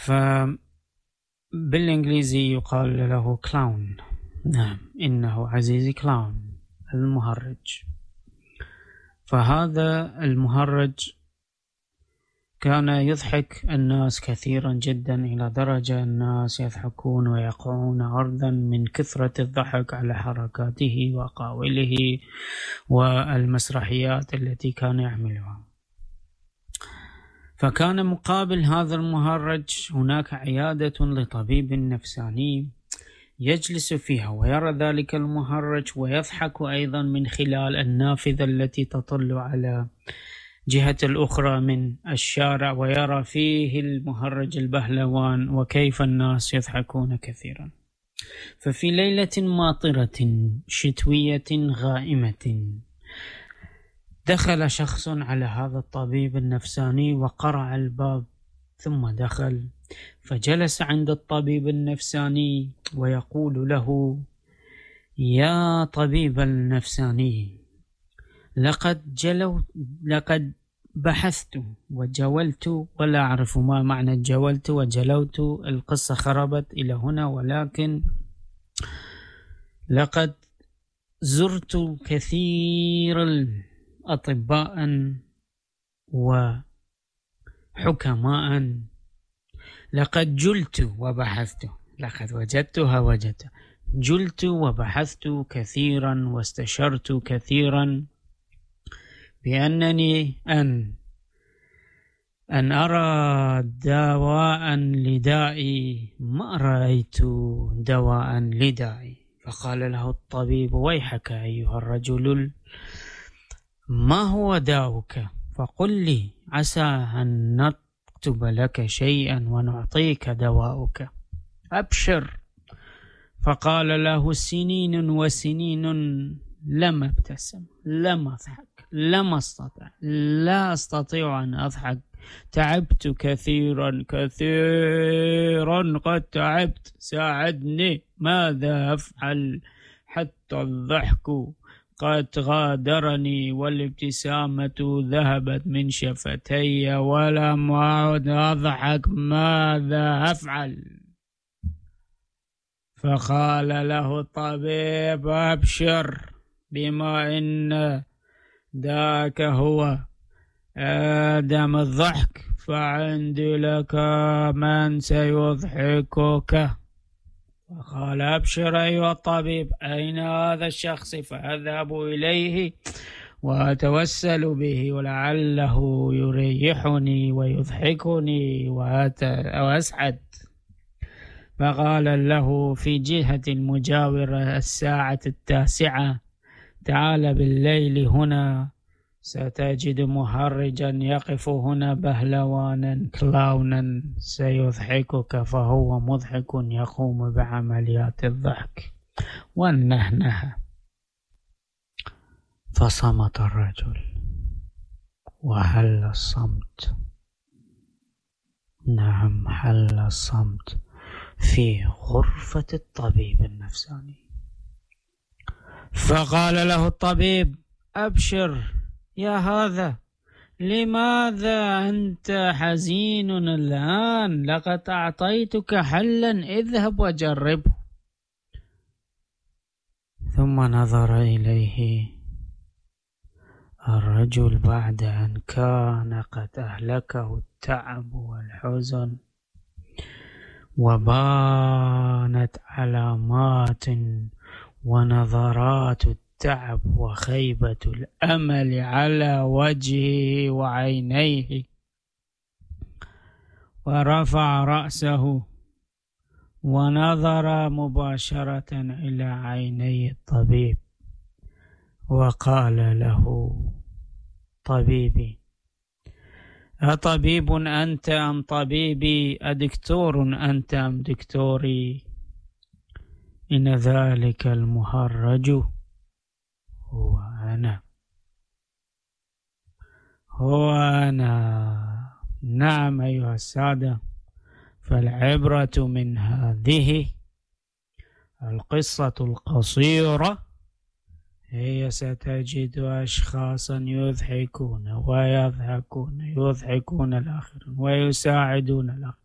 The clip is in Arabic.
فبالإنجليزي يقال له كلاون. نعم، إنه عزيزي كلاون المهرج. فهذا المهرج كان يضحك الناس كثيرا جدا، إلى درجة الناس يضحكون ويقعون أرضا من كثرة الضحك على حركاته وأقاويله والمسرحيات التي كان يعملها. فكان مقابل هذا المهرج هناك عيادة لطبيب نفساني يجلس فيها ويرى ذلك المهرج ويضحك أيضا من خلال النافذة التي تطل على جهة الأخرى من الشارع، ويرى فيه المهرج البهلوان وكيف الناس يضحكون كثيرا. ففي ليلة ماطرة شتوية غائمة دخل شخص على هذا الطبيب النفساني وقرع الباب، ثم دخل فجلس عند الطبيب النفساني ويقول له: يا طبيب النفساني، لقد بحثت وجولت، ولا أعرف ما معنى جولت وجلوت، القصة خربت إلى هنا، ولكن لقد زرت كثير الأطباء وحكماء، لقد جلت وبحثت، لقد وجدت جلت وبحثت كثيرا واستشرت كثيرا بأنني أن أرى دواء لدائي، ما رأيت دواء لدائي. فقال له الطبيب: ويحك أيها الرجل، ما هو داؤك؟ فقل لي عسى أن نكتب لك شيئا ونعطيك دواؤك، أبشر. فقال له: سنين وسنين لم أبتسم، لم أضحك، لم أستطع، لا أستطيع أن أضحك، تعبت كثيرا كثيرا، قد تعبت، ساعدني، ماذا أفعل حتى الضحك قد غادرني والابتسامة ذهبت من شفتي ولم أعد أضحك، ماذا أفعل؟ فقال له الطبيب: أبشر، بما إن ذاك هو آدم الضحك، فعندي لك من سيضحكك. فقال: أبشر أيها الطبيب، أين هذا الشخص؟ فأذهب إليه وأتوسل به ولعله يريحني ويضحكني وأسعد. فقال له في جهة المجاورة الساعة 9: تعال بالليل هنا، ستجد مهرجا يقف هنا بهلوانا كلاونا سيضحكك، فهو مضحك يقوم بعمليات الضحك والنهنه. فصمت الرجل وحل الصمت. نعم، حل الصمت في غرفة الطبيب النفساني. فقال له الطبيب: أبشر يا هذا، لماذا أنت حزين الآن؟ لقد أعطيتك حلا، اذهب وجربه. ثم نظر إليه الرجل بعد أن كان قد أهلكه التعب والحزن، وبانت علامات ونظرات التعب وخيبة الأمل على وجهه وعينيه، ورفع رأسه ونظر مباشرة إلى عيني الطبيب وقال له: طبيبي، أطبيب أنت أم طبيبي؟ أدكتور أنت أم دكتوري؟ إن ذلك المهرج هو أنا، هو أنا. نعم أيها السادة، فالعبرة من هذه القصة القصيرة هي ستجد أشخاصا يضحكون ويضحكون، يضحكون الآخرين ويساعدون الآخرين.